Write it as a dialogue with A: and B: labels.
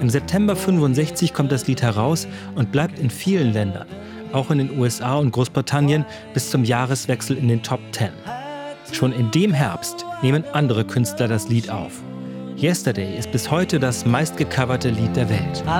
A: Im September 65 kommt das Lied heraus und bleibt in vielen Ländern, auch in den USA und Großbritannien, bis zum Jahreswechsel in den Top 10. Schon in dem Herbst nehmen andere Künstler das Lied auf. Yesterday ist bis heute das meistgecoverte Lied der Welt.